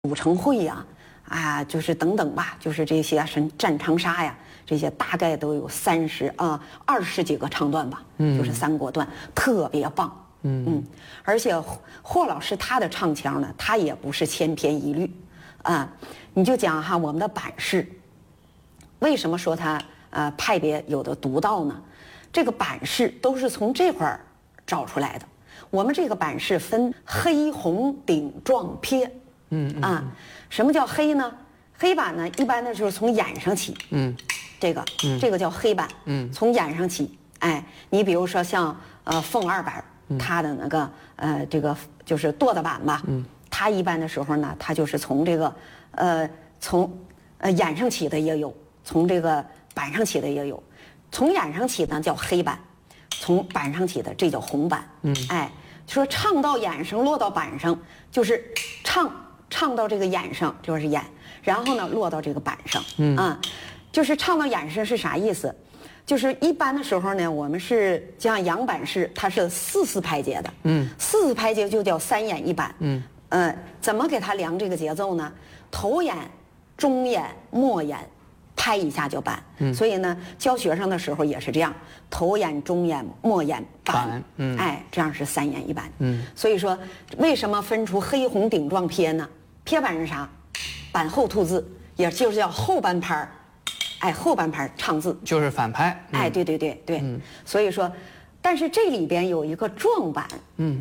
武城会呀，就是等等吧，就是这些什么战长沙呀，这些大概都有20几个唱段吧，就是三国段，特别棒。而且霍老师他的唱腔呢，他也不是千篇一律你就讲哈，我们的版式，为什么说它派别有的独到呢？这个版式都是从这块儿找出来的。我们这个版式分黑红顶撞撇。什么叫黑呢？黑板呢，一般的就是从眼上起。这个叫黑板。从眼上起。你比如说像凤二板，它的那个这个就是剁的板吧。它一般的时候呢，它就是从这个从眼上起的也有，从这个板上起的也有。从眼上起呢叫黑板，从板上起的这叫红板。说唱到眼上落到板上，就是唱到这个眼上就是眼，然后呢落到这个板上。就是唱到眼上是啥意思？就是一般的时候呢，我们是像杨板式，它是4拍节的。4拍节就叫3眼1板。怎么给它量这个节奏呢？头眼、中眼、末眼拍一下就板。所以呢，教学生的时候也是这样，头眼、中眼、末眼板。这样是3眼1板。所以说，为什么分出黑红顶撞撇呢？撇板是啥？板后吐字，也就是叫后半拍后半拍唱字， 就是反拍。 对。所以说，但是这里边有一个撞板。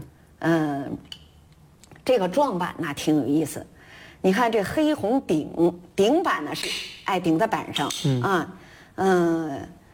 这个撞板呢挺有意思。你看这黑红顶板呢是顶在板上。